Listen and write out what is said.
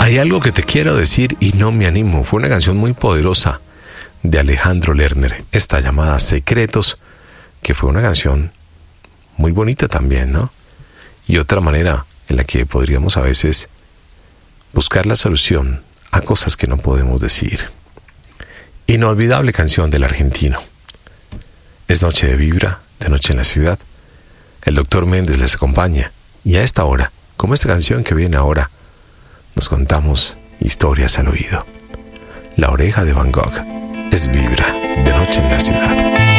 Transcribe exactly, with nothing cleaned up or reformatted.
Hay algo que te quiero decir y no me animo. Fue una canción muy poderosa de Alejandro Lerner, esta llamada Secretos, que fue una canción muy bonita también, ¿no? Y otra manera en la que podríamos a veces buscar la solución a cosas que no podemos decir. Inolvidable canción del argentino. Es noche de vibra, de noche en la ciudad. El doctor Méndez les acompaña y a esta hora, como esta canción que viene ahora, nos contamos historias al oído. La oreja de Van Gogh es vibra, de noche en la ciudad.